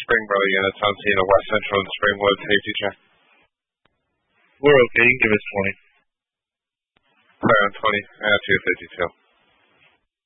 Springboro units on scene at West Central and Springwood. Safety check. We're okay. You can give us 20. Clear on 20. 252.